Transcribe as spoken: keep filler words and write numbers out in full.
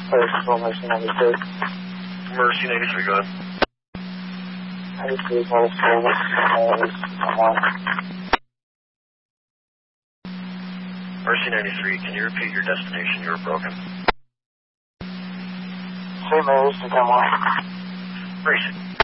First, for Mercy ninety-three. Mercy ninety-three, go ahead. ninety-three, call service, uh, one. Mercy ninety-three, can you repeat your destination? You were broken. Saint Mary's to come on. Mercy.